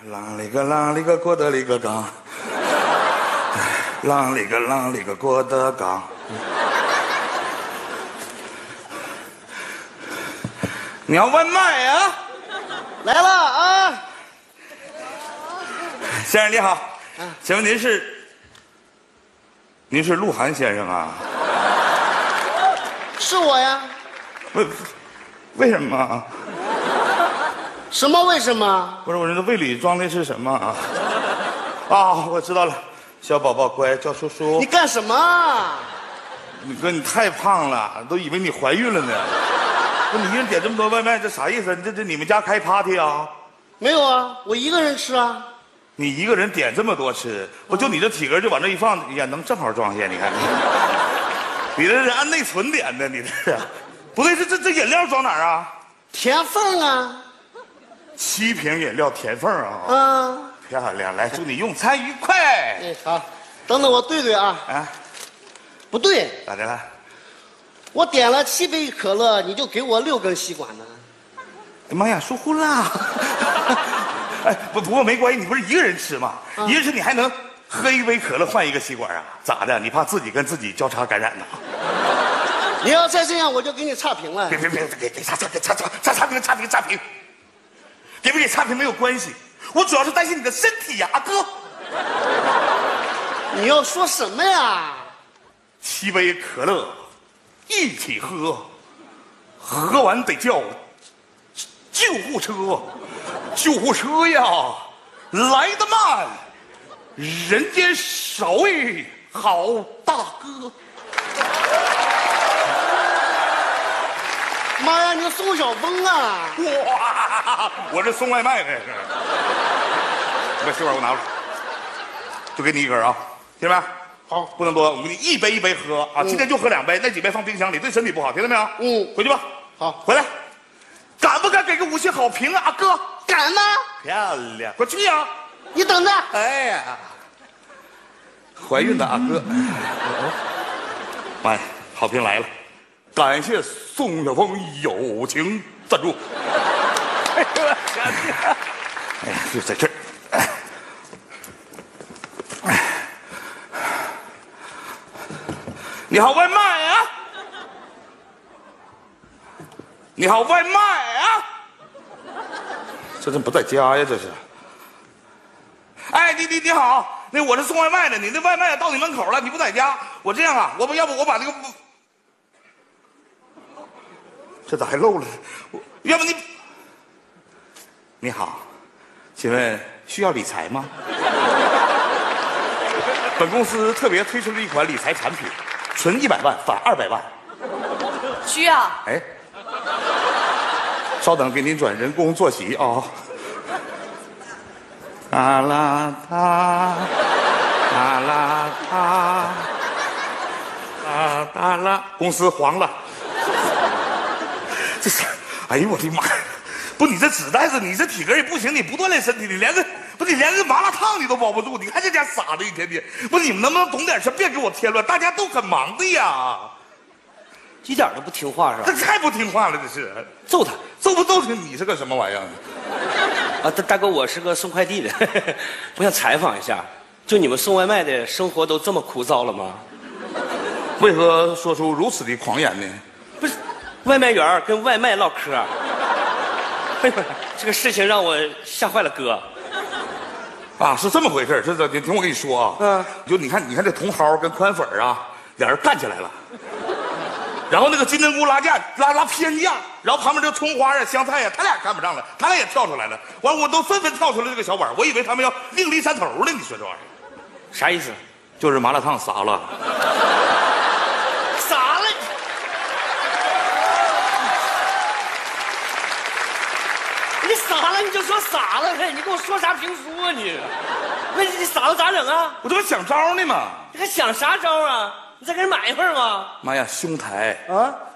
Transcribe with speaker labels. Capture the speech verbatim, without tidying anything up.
Speaker 1: 啷里个啷里个郭德里个刚，啷里个啷里个郭德纲。你要外卖呀？
Speaker 2: 来了啊！
Speaker 1: 先生你好，请问您是？您是鹿晗先生啊？
Speaker 2: 是我呀。
Speaker 1: 为为什么啊？
Speaker 2: 什么为什么？
Speaker 1: 不是我这胃里装的是什么啊？啊，我知道了，小宝宝乖，叫叔叔。
Speaker 2: 你干什么？
Speaker 1: 你哥，你太胖了，都以为你怀孕了呢。不，你一人点这么多外卖，这啥意思？这这你们家开 party 啊？
Speaker 2: 没有啊，我一个人吃啊。
Speaker 1: 你一个人点这么多吃，我就你这体格就往这一放，也能正好装下。你看你，你这是按内存点的，你这是。不对，这这这饮料装哪儿啊？
Speaker 2: 填缝啊。
Speaker 1: 七瓶饮料填缝啊。
Speaker 2: 嗯。
Speaker 1: 漂亮，来，祝你用餐愉快。
Speaker 2: 哎，好，等等我对对啊。啊，不对。
Speaker 1: 咋的了？
Speaker 2: 我点了七杯可乐，你就给我六根吸管呢？
Speaker 1: 哎妈呀，疏忽啦！哎，不不过没关系，你不是一个人吃吗？啊、一个人吃你还能喝一杯可乐换一个吸管啊？咋的？你怕自己跟自己交叉感染呢？
Speaker 2: 你要再这样，我就给你差评了。
Speaker 1: 别别别，给给差差给差差差差评差评差评，给不给差评没有关系，我主要是担心你的身体呀，阿哥。
Speaker 2: 你要说什么呀？
Speaker 1: 七杯可乐。一起喝，喝完得叫救护车，救护车呀，来得慢，人间少位好大哥。
Speaker 2: 妈呀，你宋晓峰啊！
Speaker 1: 哇，我这送外卖的，把吸管给我拿过来，就给你一根啊，听见没？好，不能多，我们一杯一杯喝啊！嗯、今天就喝两杯，那几杯放冰箱里，对身体不好，听到没有？嗯，回去吧。
Speaker 2: 好，
Speaker 1: 回来，敢不敢给个五星好评啊，阿哥？
Speaker 2: 敢吗？
Speaker 1: 漂亮，快去呀！
Speaker 2: 你等着。
Speaker 1: 哎呀，怀孕的阿哥，妈呀，好评来了！感谢宋晓峰友情赞助。哎呀，就在这儿。你好，外卖啊！你好，外卖啊！这怎么不在家呀？这是。哎，你你你好，那我是送外卖的，你那外卖到你门口了，你不在家，我这样啊，我不要不我把那个，这咋还漏了？我要不你，你好，请问需要理财吗？本公司特别推出了一款理财产品。存一百万返二百万，
Speaker 3: 需要。
Speaker 1: 哎，稍等，给您转人工坐席啊。哒啦哒，哒啦哒，哒哒啦，公司黄了。这是，哎呦我的妈！不，你这纸袋子，你这体格也不行，你不锻炼身体，你连个。不，你连个麻辣烫你都包不住，你看这家傻的一天天。不，你们能不能懂点事，别给我添乱，大家都很忙的呀。
Speaker 2: 一点都不听话是吧？
Speaker 1: 这太不听话了，这是。
Speaker 2: 揍他，
Speaker 1: 揍不揍他？你是个什么玩意儿？
Speaker 4: 啊，大大哥，我是个送快递的，我想采访一下，就你们送外卖的生活都这么枯燥了吗？
Speaker 1: 为何说出如此的狂言呢？
Speaker 4: 不是，外卖员跟外卖唠嗑，哎呦，这个事情让我吓坏了哥。
Speaker 1: 啊，是这么回事这这，你听我跟你说啊，嗯，就你看，你看这茼蒿跟宽粉啊，俩人干起来了，然后那个金针菇拉架拉拉偏架，然后旁边这葱花啊、香菜啊，他俩看不上了，他俩也跳出来了，完我都纷纷跳出了这个小碗，我以为他们要另立山头呢，你说这玩意儿
Speaker 4: 啥意思？
Speaker 1: 就是麻辣烫洒了，
Speaker 2: 洒了。你洒了你就说洒了呗，你给我说啥评书啊你？那你洒了咋整啊？
Speaker 1: 我这不想招呢吗？
Speaker 2: 你还想啥招啊？你再给人买一份吗？
Speaker 1: 妈呀，兄台
Speaker 2: 啊！